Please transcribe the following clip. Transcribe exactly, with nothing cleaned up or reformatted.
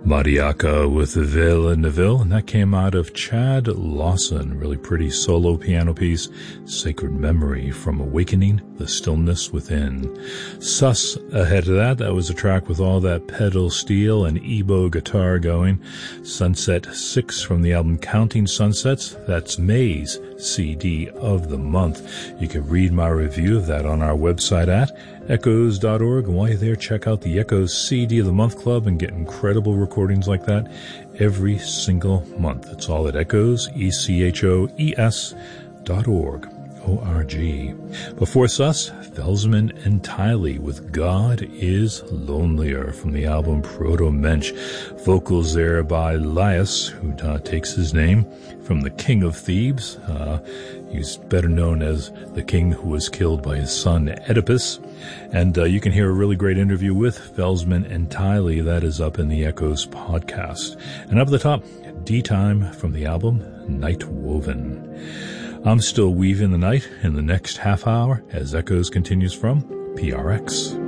Mariaka with Ville Neville, and that came out of Chad Lawson. Really pretty solo piano piece, Sacred Memory from Awakening the Stillness Within. Sus ahead of that, that was a track with all that pedal steel and Ebo guitar going. Sunset six from the album Counting Sunsets, that's May's C D of the month. You can read my review of that on our website at echoes dot org. And while you're there, check out the Echoes C D of the Month Club and get incredible recordings like that every single month. It's all at Echoes, E C H O E S dot org. O R G. Before Sus, Felsman and Tiley with God is Lonelier from the album Proto Mensch. Vocals there by Laius, who uh, takes his name from the King of Thebes. Uh, he's better known as the king who was killed by his son Oedipus. And uh, you can hear a really great interview with Felsman and Tiley. That is up in the Echoes podcast. And up at the top, D-Time from the album Night Woven. I'm still weaving the night in the next half hour as Echoes continues from P R X.